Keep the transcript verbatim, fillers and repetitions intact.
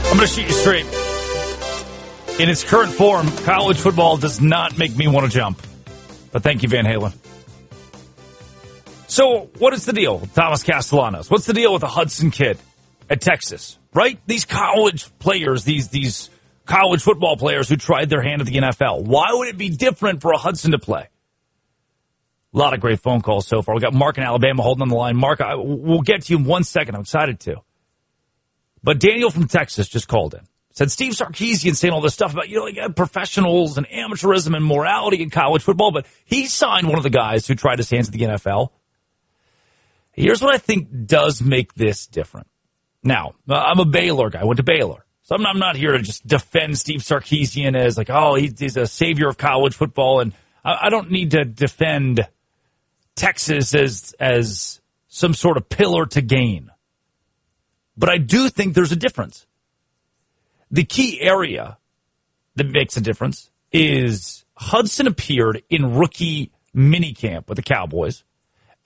I'm going to shoot you straight. In its current form, college football does not make me want to jump. But thank you, Van Halen. So, what is the deal with Thomas Castellanos? What's the deal with the Hudson kid at Texas? Right? These college players, these these college football players who tried their hand at the N F L. Why would it be different for a Hudson to play? A lot of great phone calls so far. We got Mark in Alabama holding on the line. Mark, I, we'll get to you in one second. I'm excited to. But Daniel from Texas just called in. Said Steve Sarkisian saying all this stuff about, you know, like professionals and amateurism and morality in college football, but he signed one of the guys who tried his hands at the N F L. Here's what I think does make this different. Now, I'm a Baylor guy. I went to Baylor. So I'm not, I'm not here to just defend Steve Sarkisian as like, oh, he's a savior of college football. And I, I don't need to defend Texas as as some sort of pillar to gain. But I do think there's a difference. The key area that makes a difference is Hudson appeared in rookie minicamp with the Cowboys.